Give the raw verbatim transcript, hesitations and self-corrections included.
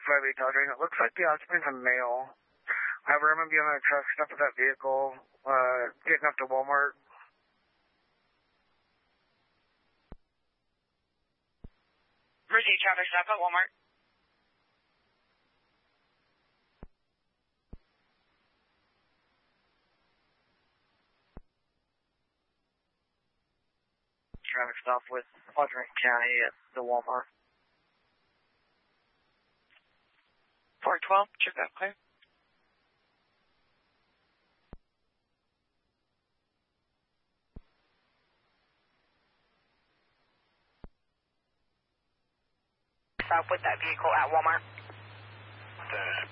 five eight Dodging. It looks like the occupant's a male. However, I'm going to be on the truck, stop with that vehicle, uh, getting up to Walmart. Mercy traffic stop at Walmart. Traffic stop with Quadrant County at the Walmart. four twelve, check that clear. Stop with that vehicle at Walmart. The